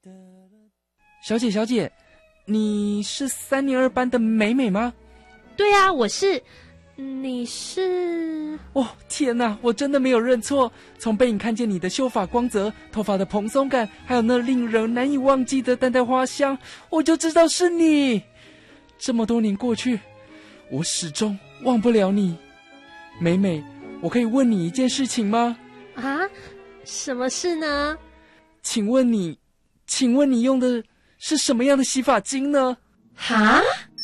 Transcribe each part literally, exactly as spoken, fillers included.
小姐小姐，你是三年二班的美美吗？ 对啊，我是。你是？ 哦，天哪，我真的没有认错。从背影看见你的秀发光泽，头发的蓬松感，还有那令人难以忘记的淡淡花香，我就知道是你。这么多年过去，我始终忘不了你。美美，我可以问你一件事情吗？ 啊，什么事呢？ 请问你，请问你用的是什么样的洗发精呢？ 哈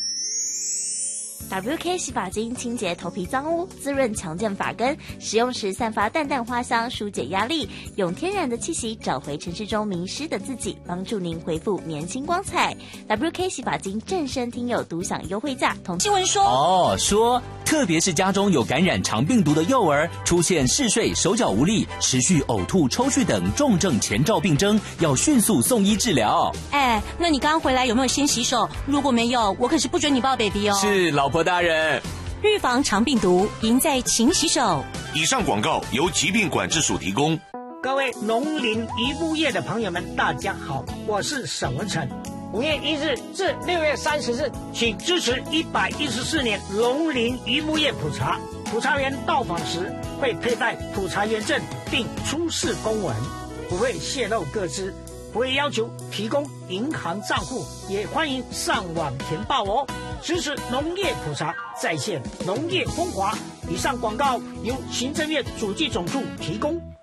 W K 洗发精清洁头皮脏污，滋润强健发根，使用时散发淡淡花香，疏解压力，用天然的气息找回城市中迷失的自己，帮助您恢复年轻光彩。W K 洗发精正声听友独享优惠价，同新闻说哦，说特别是家中有感染肠病毒的幼儿，出现嗜睡、手脚无力、持续呕吐、抽搐等重症前兆病征，要迅速送医治疗。 哎，那你刚回来有没有先洗手？如果没有，我可是不准你抱 baby 哦。 是，老婆大人。 预防肠病毒，赢在勤洗手。 以上广告由疾病管制署提供。 各位农林渔牧业的朋友们，大家好，我是沈文成。五月一日至六月三十日，请支持一百一十四年农林渔牧业普查。普查员到访时会佩戴普查员证，并出示公文，不会泄露个资，不会要求提供银行账户，也欢迎上网填报哦。支持农业普查，再现农业风华。以上广告由行政院主计总处提供。